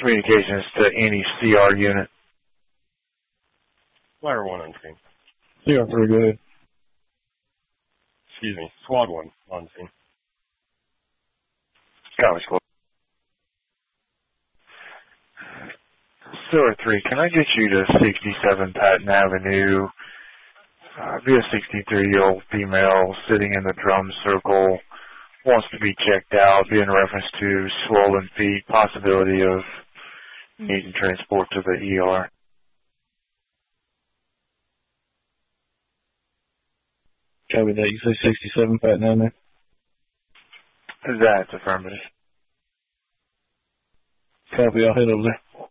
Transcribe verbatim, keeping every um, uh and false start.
communications to any C R unit. Flyer one on scene. C R three, go ahead. Excuse me, Squad one on scene. Copy, Squad. Silver three, can I get you to sixty-seven Patton Avenue? Uh, be a sixty-three-year-old female sitting in the drum circle, wants to be checked out, be in reference to swollen feet, possibility of needing transport to the E R. Copy that. You say sixty-seven Patton Avenue? That's affirmative. Copy. I'll head over there.